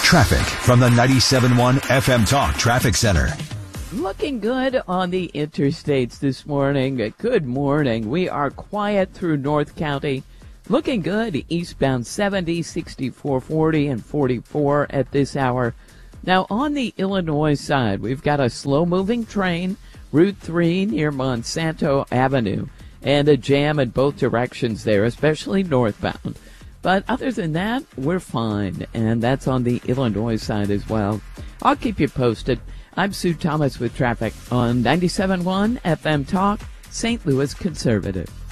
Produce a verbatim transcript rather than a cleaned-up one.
Traffic from the ninety-seven point one F M Talk Traffic Center. Looking good on the interstates this morning. Good morning. We are quiet through North County. Looking good. Eastbound seventy, sixty-four forty, and forty-four at this hour. Now, on the Illinois side, we've got a slow-moving train, Route three near Monsanto Avenue, and a jam in both directions there, especially northbound. But other than that, we're fine, and that's on the Illinois side as well. I'll keep you posted. I'm Sue Thomas with traffic on ninety-seven point one F M Talk, Saint Louis Conservative.